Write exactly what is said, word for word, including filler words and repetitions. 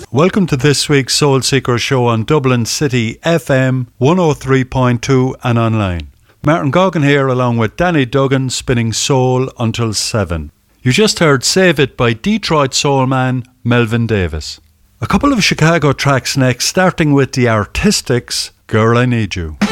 Welcome to this week's Soul Seeker show on Dublin City F M one oh three point two and online. Martin Goggin here along with Danny Duggan spinning soul until seven. You just heard Save It by Detroit soul man Melvin Davis. A couple of Chicago tracks next, starting with the Artistics, Girl I Need You.